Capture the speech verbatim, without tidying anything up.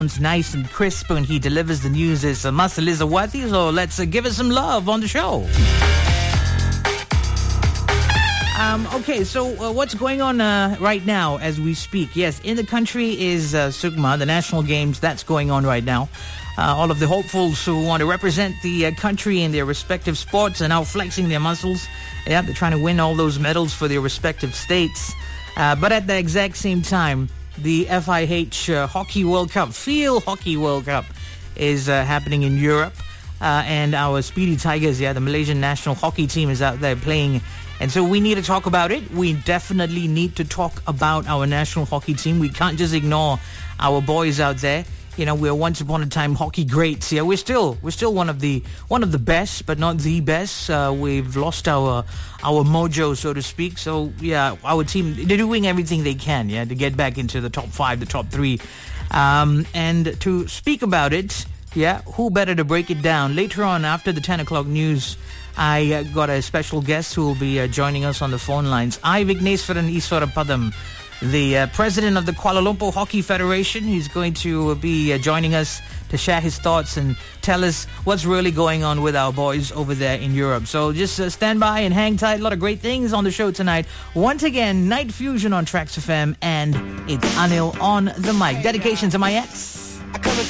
nice and crisp when he delivers the news. Is uh, Master Lizawati, so let's uh, give it some love on the show. Um, okay, so uh, what's going on uh, right now as we speak? Yes, in the country is uh, SUGMA, the national games. That's going on right now. Uh, all of the hopefuls who want to represent the uh, country in their respective sports are now flexing their muscles. Yeah, they're trying to win all those medals for their respective states. Uh, but at the exact same time, the F I H uh, Hockey World Cup, Field Hockey World Cup, is uh, happening in Europe. Uh, and our Speedy Tigers, yeah, the Malaysian national hockey team is out there playing. And so we need to talk about it. We definitely need to talk about our national hockey team. We can't just ignore our boys out there. You know, we're once upon a time hockey greats. Yeah, we're still we're still one of the one of the best, but not the best. Uh, we've lost our our mojo, so to speak. So yeah, our team, they're doing everything they can, yeah, to get back into the top five, the top three. Um, and to speak about it, yeah, who better to break it down? Later on, after the ten o'clock news, I uh, got a special guest who will be uh, joining us on the phone lines. I, Vigneswaran Iswarapadam, the uh, president of the Kuala Lumpur Hockey Federation. He's going to be uh, joining us to share his thoughts and tell us what's really going on with our boys over there in Europe. So just uh, stand by and hang tight. A lot of great things on the show tonight. Once again, Night Fusion on Trax F M, and it's Anil on the mic. Dedication to my ex. I come